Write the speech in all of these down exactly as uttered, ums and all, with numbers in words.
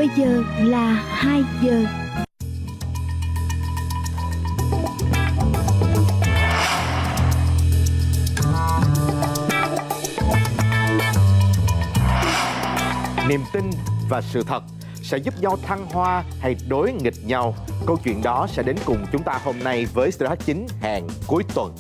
Bây giờ là hai giờ. Niềm tin và sự thật sẽ giúp nhau thăng hoa hay đối nghịch nhau? Câu chuyện đó sẽ đến cùng chúng ta hôm nay với Studio hát chín hẹn cuối tuần.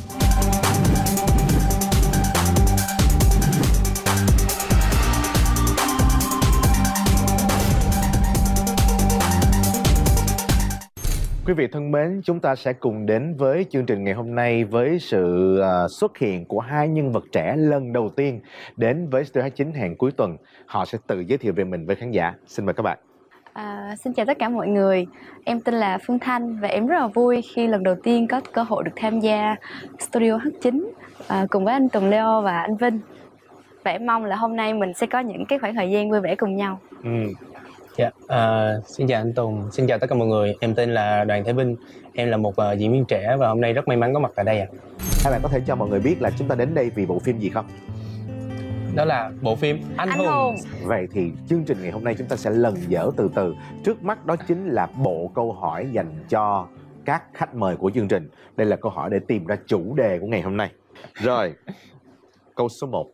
Quý vị thân mến, chúng ta sẽ cùng đến với chương trình ngày hôm nay với sự uh, xuất hiện của hai nhân vật trẻ lần đầu tiên đến với Studio hát chín hẹn cuối tuần. Họ sẽ tự giới thiệu về mình với khán giả. Xin mời các bạn. À, xin chào tất cả mọi người. Em tên là Phương Thanh và em rất là vui khi lần đầu tiên có cơ hội được tham gia Studio hát chín à, cùng với anh Tùng Leo và anh Vinh. Và em mong là hôm nay mình sẽ có những cái khoảng thời gian vui vẻ cùng nhau. Ừ. Dạ, à, xin chào anh Tùng, xin chào tất cả mọi người. Em tên là Đoàn Thế Vinh. Em là một uh, diễn viên trẻ và hôm nay rất may mắn có mặt tại đây ạ. À. Hai bạn có thể cho mọi người biết là chúng ta đến đây vì bộ phim gì không? Đó là bộ phim Anh, Anh Hùng. Hùng. Vậy thì chương trình ngày hôm nay chúng ta sẽ lần dở từ từ. Trước mắt đó chính là bộ câu hỏi dành cho các khách mời của chương trình. Đây là câu hỏi để tìm ra chủ đề của ngày hôm nay. Rồi, câu số một.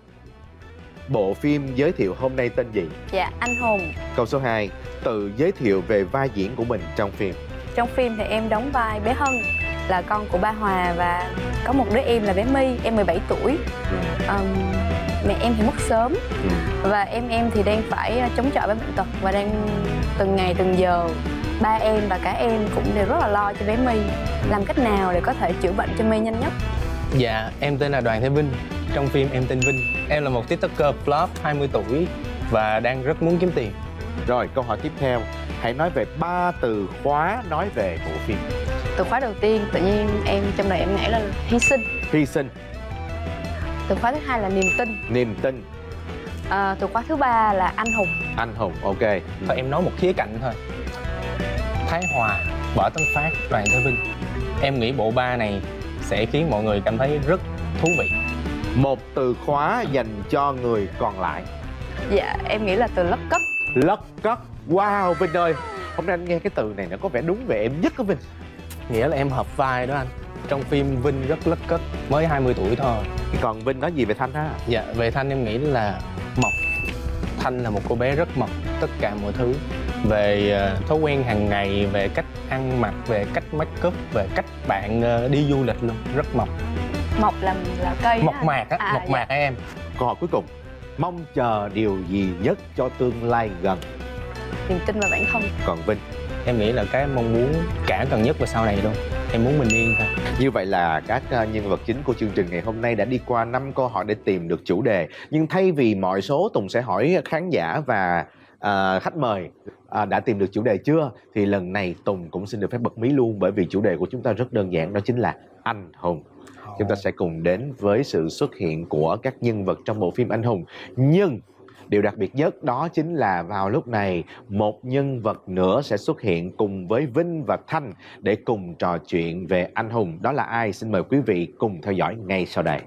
Bộ phim giới thiệu hôm nay tên gì? Dạ, Anh Hùng. Câu số hai. Tự giới thiệu về vai diễn của mình trong phim. Trong phim thì em đóng vai bé Hân, là con của ba Hòa và có một đứa em là bé My, em mười bảy tuổi. Ừ. Um, mẹ em thì mất sớm Ừ. và em em thì đang phải chống chọi với bệnh tật và đang từng ngày từng giờ ba em và cả em cũng đều rất là lo cho bé My, làm cách nào để có thể chữa bệnh cho My nhanh nhất. Dạ, em tên là Đoàn Thế Vinh. Trong phim em tên Vinh. Em là một tiktoker vlog hai mươi tuổi và đang rất muốn kiếm tiền. Rồi, câu hỏi tiếp theo. Hãy nói về ba từ khóa nói về bộ phim. Từ khóa đầu tiên tự nhiên em trong đầu em nghĩ là hy sinh. Hy sinh. Từ khóa thứ hai là niềm tin. Niềm tin. À, từ khóa thứ ba là anh hùng. Anh hùng, ok. Thôi em nói một khía cạnh thôi. Thái Hòa, Võ Tấn Phát, Đoàn Thế Vinh. Em nghĩ bộ ba này sẽ khiến mọi người cảm thấy rất thú vị. Một từ khóa dành cho người còn lại. Dạ, em nghĩ là từ lất cất. Lất cất. Wow, Vinh ơi, hôm nay anh nghe cái từ này nó có vẻ đúng về em nhất đó Vinh. Nghĩa là em hợp vai đó anh. Trong phim Vinh rất lất cất, mới hai mươi tuổi thôi. Còn Vinh nói gì về Thanh ha? Dạ, về Thanh em nghĩ là mộc. Thanh là một cô bé rất mộc tất cả mọi thứ. Về uh, thói quen hàng ngày, về cách ăn mặc, về cách make up, về cách bạn uh, đi du lịch luôn, rất mộc. Mộc là là cây. Mộc đó mạc á, à, mộc dạ. mạc á em. Câu hỏi cuối cùng. Mong chờ điều gì nhất cho tương lai gần? Niềm tin vào bản thân. Còn Vinh? Em nghĩ là cái mong muốn cả gần nhất và sau này luôn. Em muốn bình yên thôi. Như vậy là các nhân vật chính của chương trình ngày hôm nay đã đi qua năm câu hỏi để tìm được chủ đề. Nhưng thay vì mọi số Tùng sẽ hỏi khán giả và uh, khách mời uh, đã tìm được chủ đề chưa, thì lần này Tùng cũng xin được phép bật mí luôn, bởi vì chủ đề của chúng ta rất đơn giản, đó chính là anh hùng. Chúng ta sẽ cùng đến với sự xuất hiện của các nhân vật trong bộ phim Anh Hùng. Nhưng điều đặc biệt nhất đó chính là vào lúc này một nhân vật nữa sẽ xuất hiện cùng với Vinh và Thanh để cùng trò chuyện về Anh Hùng. Đó là ai? Xin mời quý vị cùng theo dõi ngay sau đây.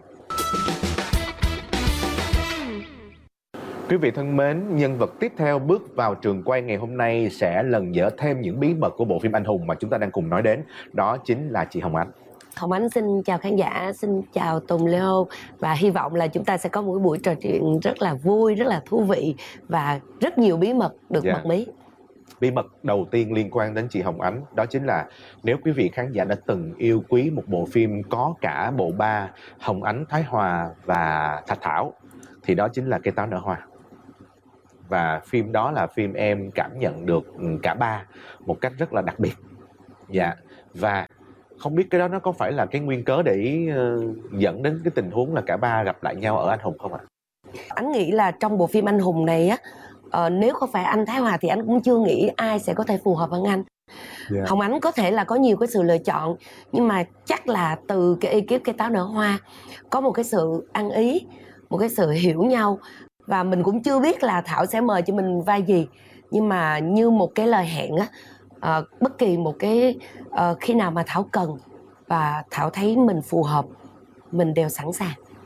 Quý vị thân mến, nhân vật tiếp theo bước vào trường quay ngày hôm nay sẽ lần dở thêm những bí mật của bộ phim Anh Hùng mà chúng ta đang cùng nói đến. Đó chính là chị Hồng Ánh. Hồng Ánh xin chào khán giả, xin chào Tùng Leo và hy vọng là chúng ta sẽ có một buổi trò chuyện rất là vui, rất là thú vị và rất nhiều bí mật được Dạ. bật mí. Bí mật đầu tiên liên quan đến chị Hồng Ánh đó chính là nếu quý vị khán giả đã từng yêu quý một bộ phim có cả bộ ba Hồng Ánh, Thái Hòa và Thạch Thảo thì đó chính là Cây Táo Nở Hoa. Và phim đó là phim em cảm nhận được cả ba một cách rất là đặc biệt. Dạ. Và không biết cái đó nó có phải là cái nguyên cớ để uh, dẫn đến cái tình huống là cả ba gặp lại nhau ở Anh Hùng không ạ? Anh nghĩ là trong bộ phim Anh Hùng này á, uh, nếu không phải anh Thái Hòa thì anh cũng chưa nghĩ ai sẽ có thể phù hợp hơn anh. Yeah. Hồng Ánh có thể là có nhiều cái sự lựa chọn, nhưng mà chắc là từ cái ekip Cây Táo Nở Hoa có một cái sự ăn ý, một cái sự hiểu nhau. Và mình cũng chưa biết là Thảo sẽ mời cho mình vai gì, nhưng mà như một cái lời hẹn á, uh, bất kỳ một cái uh, khi nào mà Thảo cần và Thảo thấy mình phù hợp, mình đều sẵn sàng.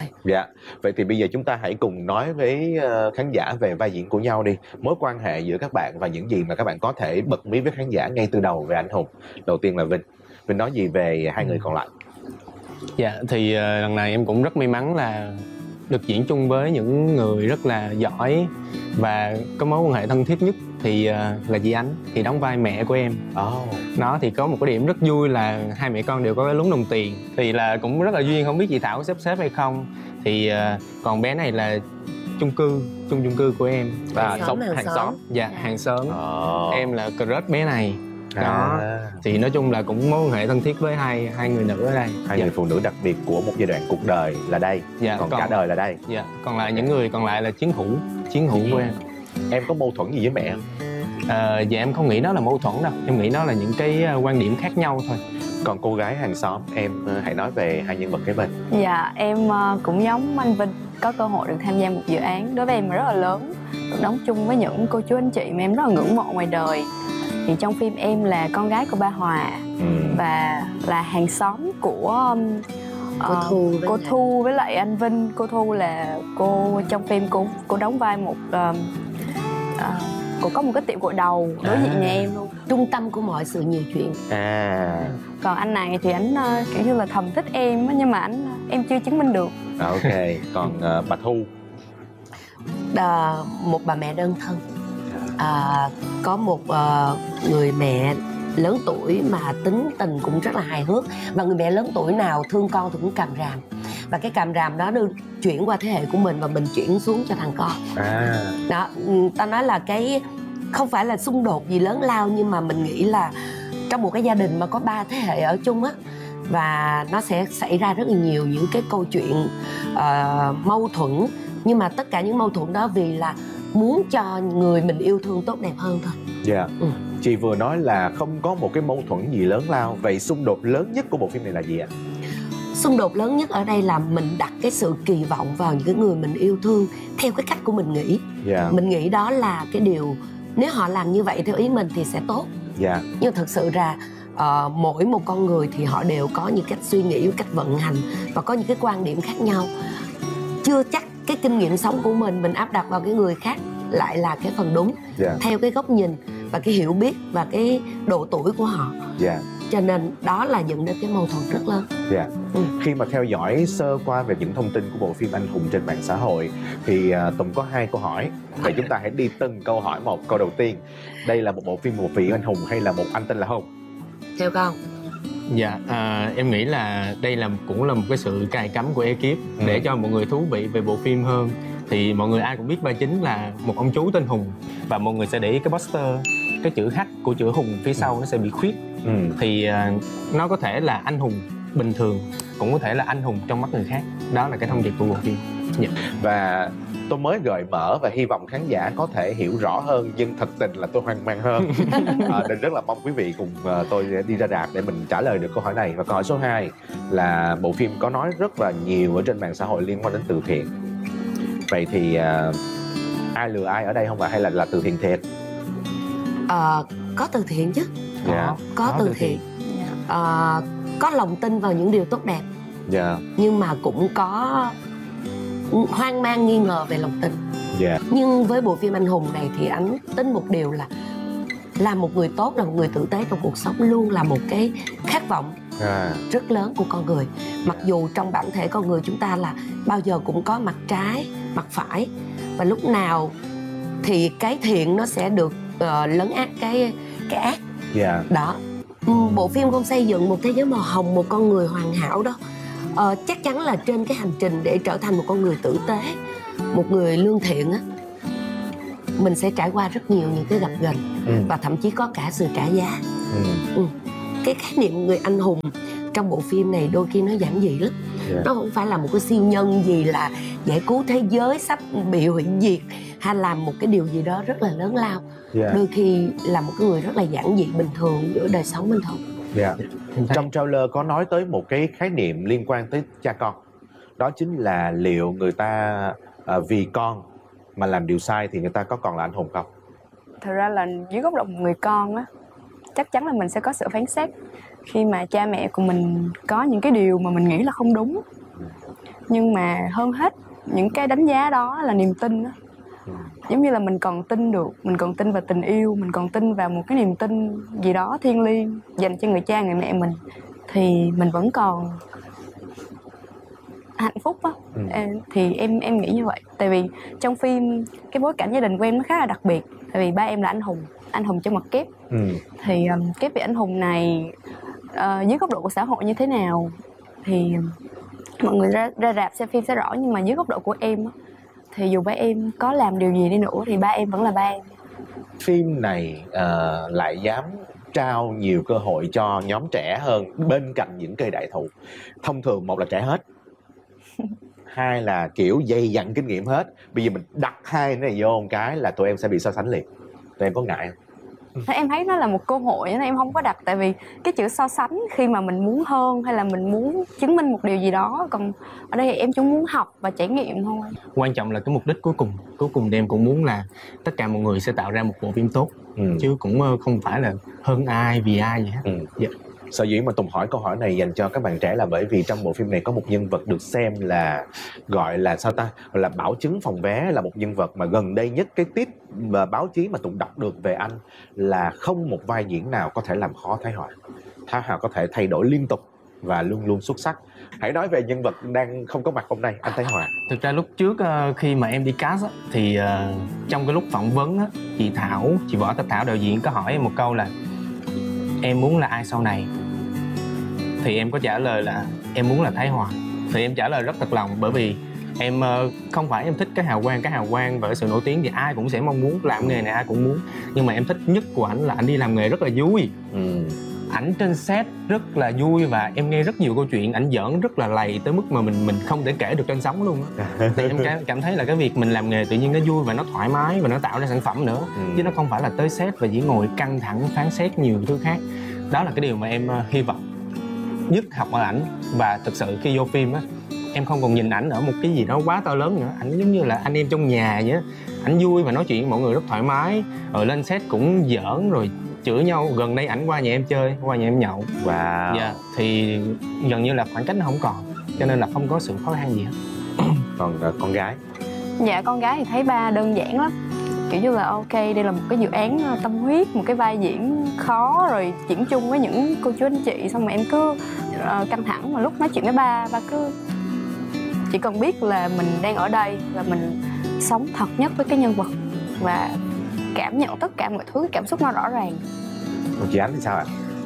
Dạ. Vậy thì bây giờ chúng ta hãy cùng nói với uh, khán giả về vai diễn của nhau đi. Mối quan hệ giữa các bạn và những gì mà các bạn có thể bật mí với khán giả ngay từ đầu về anh Hùng. Đầu tiên là Vinh. Vinh nói gì về hai người còn lại? Dạ, thì uh, lần này em cũng rất may mắn là được diễn chung với những người rất là giỏi và có mối quan hệ thân thiết nhất thì uh, là Di Ánh, thì đóng vai mẹ của em. Oh. Nó thì có một cái điểm rất vui là hai mẹ con đều có cái lúm đồng tiền, thì là cũng rất là duyên, không biết chị Thảo có sắp xếp hay không. Thì uh, còn bé này là chung cư, chung chung cư của em và Hàng xóm, sống hàng hàng xóm. xóm. Dạ, hàng xóm. Oh. Em là crush bé này. Đó. À. Thì nói chung là cũng mối quan hệ thân thiết với hai hai người nữ ở đây. Hai Dạ. người phụ nữ đặc biệt của một giai đoạn cuộc đời là đây. Dạ, còn, còn- cả đời là đây. Dạ, còn lại những người còn lại là chiến hữu, chiến hữu của em. Em có mâu thuẫn gì với mẹ không? À, dạ em không nghĩ đó là mâu thuẫn đâu, em nghĩ đó là những cái uh, quan điểm khác nhau thôi. Còn cô gái hàng xóm, em uh, hãy nói về hai nhân vật kế bên. Dạ, em ờ, cũng giống anh Vinh, có cơ hội được tham gia một dự án đối với em rất là lớn, được đóng chung với những cô chú anh chị mà em rất là ngưỡng mộ ngoài đời. Thì trong phim em là con gái của ba Hòa Ừ. và là hàng xóm của um, Cô ờ, Thu với cô lại- Thu với lại anh Vinh. Cô Thu là cô trong phim cô cô đóng vai một um, ờ, cô có một cái tiệm gội đầu đối diện À. nhà em luôn. Trung tâm của mọi sự nhiều chuyện. À. Còn anh này thì anh ờ, kiểu như là thầm thích em á, nhưng mà anh em chưa chứng minh được. Ok. Còn uh, bà Thu. À, một bà mẹ đơn thân, à, có một ờ, người mẹ lớn tuổi mà tính tình cũng rất là hài hước, và người mẹ lớn tuổi nào thương con thì cũng càm ràm, và cái càm ràm đó được chuyển qua thế hệ của mình và mình chuyển xuống cho thằng con. À. Đó, ừ, ta nói là cái không phải là xung đột gì lớn lao, nhưng mà mình nghĩ là trong một cái gia đình mà có ba thế hệ ở chung á, và nó sẽ xảy ra rất là nhiều những cái câu chuyện ờ, mâu thuẫn, nhưng mà tất cả những mâu thuẫn đó vì là muốn cho người mình yêu thương tốt đẹp hơn thôi. Dạ. Ừ. Chị vừa nói là không có một cái mâu thuẫn gì lớn lao. Vậy xung đột lớn nhất của bộ phim này là gì ạ? Xung đột lớn nhất ở đây là mình đặt cái sự kỳ vọng vào những cái người mình yêu thương theo cái cách của mình nghĩ. Dạ. Mình nghĩ đó là cái điều, nếu họ làm như vậy theo ý mình thì sẽ tốt. Dạ. Nhưng thực sự ra ờ, mỗi một con người thì họ đều có những cách suy nghĩ, cách vận hành và có những cái quan điểm khác nhau. Chưa chắc cái kinh nghiệm sống của mình mình áp đặt vào cái người khác lại là cái phần đúng, Dạ. theo cái góc nhìn và cái hiểu biết và cái độ tuổi của họ. Dạ. Cho nên đó là dẫn đến cái mâu thuẫn rất lớn. Dạ. Ừ. Khi mà theo dõi sơ qua về những thông tin của bộ phim Anh Hùng trên mạng xã hội thì uh, Tùng có hai câu hỏi. Vậy chúng ta hãy đi từng câu hỏi một. Câu đầu tiên, đây là một bộ phim một vị anh hùng hay là một anh tên là Hùng? Theo con. Dạ, à, em nghĩ là đây là cũng là một cái sự cài cắm của ekip Ừ. để cho mọi người thú vị về bộ phim hơn. Thì mọi người ai cũng biết vai chính là một ông chú tên Hùng, và mọi người sẽ để ý cái poster, cái chữ H của chữ Hùng phía sau nó sẽ bị khuyết. Ừ. Thì à, nó có thể là anh hùng bình thường, cũng có thể là anh hùng trong mắt người khác. Đó là cái thông điệp của bộ phim. Dạ. Và tôi mới gợi mở và hy vọng khán giả có thể hiểu rõ hơn, nhưng thật tình là tôi hoang mang hơn. à, nên rất là mong quý vị cùng uh, tôi đi ra rạp để mình trả lời được câu hỏi này. Và câu hỏi số hai là bộ phim có nói rất là nhiều ở trên mạng xã hội liên quan đến từ thiện. Vậy thì uh, ai lừa ai ở đây không ạ? Hay là là từ thiện thiệt? Ờ, có từ thiện chứ. Dạ. Có từ thiện. Ờ, có lòng tin vào những điều tốt đẹp, Dạ. nhưng mà cũng có hoang mang nghi ngờ về lòng tin. Dạ. Nhưng với bộ phim Anh Hùng này thì anh tin một điều là làm một người tốt, là một người tử tế trong cuộc sống luôn là một cái khát vọng À. rất lớn của con người. Mặc dù trong bản thể con người chúng ta là bao giờ cũng có mặt trái, mặt phải, và lúc nào thì cái thiện nó sẽ được uh, lấn át cái cái ác. Dạ. Đó. Ừm, bộ phim không xây dựng một thế giới màu hồng, một con người hoàn hảo đâu. Ờ, chắc chắn là trên cái hành trình để trở thành một con người tử tế, một người lương thiện á, mình sẽ trải qua rất nhiều những cái gập ghềnh, Ừ. và thậm chí có cả sự trả giá. Ừ. Ừ. Cái khái niệm người anh hùng trong bộ phim này đôi khi nó giản dị lắm. Dạ. Nó không phải là một cái siêu nhân gì là giải cứu thế giới sắp bị hủy diệt, hay làm một cái điều gì đó rất là lớn lao. Dạ. Đôi khi là một cái người rất là giản dị bình thường giữa đời sống bình thường. Dạ. Em thấy- Trong trailer có nói tới một cái khái niệm liên quan tới cha con. Đó chính là liệu người ta à, vì con mà làm điều sai thì người ta có còn là anh hùng không? Thật ra là dưới góc độ một người con á, chắc chắn là mình sẽ có sự phán xét khi mà cha mẹ của mình có những cái điều mà mình nghĩ là không đúng. Nhưng mà hơn hết những cái đánh giá đó là niềm tin đó. Ừ. Giống như là mình còn tin được, mình còn tin vào tình yêu, mình còn tin vào một cái niềm tin gì đó thiêng liêng dành cho người cha người mẹ mình, thì mình vẫn còn hạnh phúc á. Ừ. Thì em em nghĩ như vậy. Tại vì trong phim cái bối cảnh gia đình của em nó khá là đặc biệt. Tại vì ba em là anh hùng, anh hùng trong mặt kép. Ừ. Thì um, cái vị anh hùng này uh, dưới góc độ của xã hội như thế nào thì mọi người ra, ra rạp xem phim sẽ rõ. Nhưng mà dưới góc độ của em á, thì dù ba em có làm điều gì đi nữa thì ba em vẫn là ba em. Phim này uh, lại dám trao nhiều cơ hội cho nhóm trẻ hơn bên cạnh những cây đại thụ. Thông thường một là trẻ hết, hai là kiểu dày dặn kinh nghiệm hết. Bây giờ mình đặt hai cái này vô một cái là tụi em sẽ bị so sánh liền. Tụi em có ngại không? Thế em thấy nó là một cơ hội nên em không có đặt. Tại vì cái chữ so sánh khi mà mình muốn hơn hay là mình muốn chứng minh một điều gì đó. Còn ở đây thì em chỉ muốn học và trải nghiệm thôi. Quan trọng là cái mục đích cuối cùng. Cuối cùng thì em cũng muốn là tất cả mọi người sẽ tạo ra một bộ phim tốt. Ừ. Chứ cũng không phải là hơn ai vì ai vậy hết. Ừ. Dạ. Sở dĩ mà Tùng hỏi câu hỏi này dành cho các bạn trẻ là bởi vì trong bộ phim này có một nhân vật được xem là gọi là sao ta, gọi là bảo chứng phòng vé, là một nhân vật mà gần đây nhất cái tip mà báo chí mà Tùng đọc được về anh là không một vai diễn nào có thể làm khó Thái Hòa. Thái Hòa có thể thay đổi liên tục và luôn luôn xuất sắc. Hãy nói về nhân vật đang không có mặt hôm nay, anh Thái Hòa. Thực ra lúc trước khi mà em đi cast á, thì uh, trong cái lúc phỏng vấn á, chị Thảo, chị Võ Tạch Thảo đạo diễn có hỏi em một câu là em muốn là ai sau này. Thì em có trả lời là em muốn là Thái Hòa. Thì em trả lời rất thật lòng, bởi vì em uh, không phải em thích cái hào quang, cái hào quang và cái sự nổi tiếng thì ai cũng sẽ mong muốn làm nghề này, ai cũng muốn. Nhưng mà em thích nhất của ảnh là ảnh đi làm nghề rất là vui. Ừ. Ảnh trên set rất là vui và em nghe rất nhiều câu chuyện ảnh giỡn rất là lầy tới mức mà mình mình không thể kể được trên sóng luôn á. Thì em cảm, cảm thấy là cái việc mình làm nghề tự nhiên nó vui và nó thoải mái và nó tạo ra sản phẩm nữa. Ừ. Chứ nó không phải là tới set và chỉ ngồi căng thẳng phán xét nhiều thứ khác. Đó là cái điều mà em uh, hy vọng nhất học ở ảnh. Và thực sự khi vô phim á, em không còn nhìn ảnh ở một cái gì đó quá to lớn nữa. Ảnh giống như là anh em trong nhà vậy á. Ảnh vui và nói chuyện với mọi người rất thoải mái. Rồi lên set cũng giỡn rồi chửi nhau. Gần đây ảnh qua nhà em chơi, qua nhà em nhậu. Wow. Dạ, thì gần như là khoảng cách nó không còn, cho nên là không có sự khó khăn gì hết. Còn uh, con gái? Dạ con gái thì thấy ba đơn giản lắm. Kiểu như là ok, đây là một cái dự án tâm huyết, một cái vai diễn khó, rồi diễn chung với những cô chú anh chị. Xong mà em cứ uh, căng thẳng, mà lúc nói chuyện với ba, ba cứ chỉ cần biết là mình đang ở đây và mình sống thật nhất với cái nhân vật và cảm nhận tất cả mọi thứ, cảm xúc nó rõ ràng. Còn chị Ánh thì sao ạ?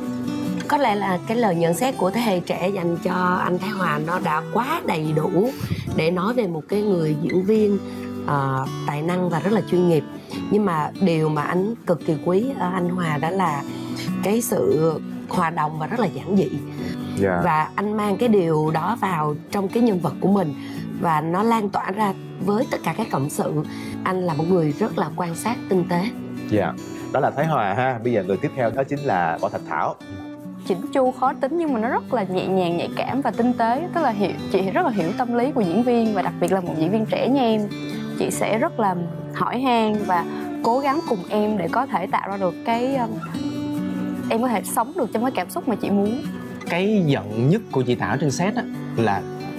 Có lẽ là cái lời nhận xét của thế hệ trẻ dành cho anh Thái Hòa nó đã quá đầy đủ để nói về một cái người diễn viên uh, tài năng và rất là chuyên nghiệp. Nhưng mà điều mà anh cực kỳ quý ở anh Hòa đó là cái sự hòa đồng và rất là giản dị. Yeah. Và anh mang cái điều đó vào trong cái nhân vật của mình và nó lan tỏa ra với tất cả các cộng sự. Anh là một người rất là quan sát tinh tế. Dạ, yeah. Đó là Thái Hòa ha. Bây giờ người tiếp theo đó chính là Võ Thạch Thảo. Chỉnh chu khó tính nhưng mà nó rất là nhẹ nhàng, nhạy cảm và tinh tế. Tức là hiểu, chị rất là hiểu tâm lý của diễn viên, và đặc biệt là một diễn viên trẻ như em, chị sẽ rất là hỏi han và cố gắng cùng em để có thể tạo ra được cái um, em có thể sống được trong cái cảm xúc mà chị muốn. Cái giận nhất của chị Thảo trên set á là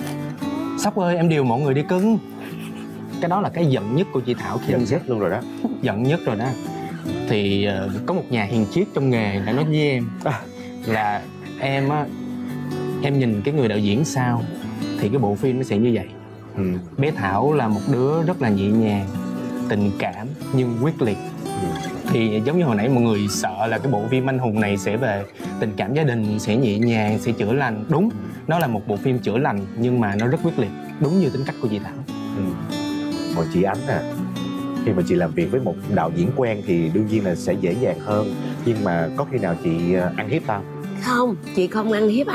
Sóc ơi em điều mọi người đi cưng. Cái đó là cái giận nhất của chị Thảo khi giận lên set luôn rồi đó. Giận nhất rồi đó. Thì uh, có một nhà hiền triết trong nghề đã nói với em là em á, em nhìn cái người đạo diễn sao thì cái bộ phim nó sẽ như vậy. Ừ. Bé Thảo là một đứa rất là nhẹ nhàng, tình cảm nhưng quyết liệt. Ừ. Thì giống như hồi nãy mọi người sợ là cái bộ phim anh hùng này sẽ về tình cảm gia đình, sẽ nhẹ nhàng, sẽ chữa lành. Đúng, nó là một bộ phim chữa lành nhưng mà nó rất quyết liệt, đúng như tính cách của chị Thảo. Ừ. Còn chị Ánh à, khi mà chị làm việc với một đạo diễn quen thì đương nhiên là sẽ dễ dàng hơn. Nhưng mà có khi nào chị ăn hiếp tao? Không, chị không ăn hiếp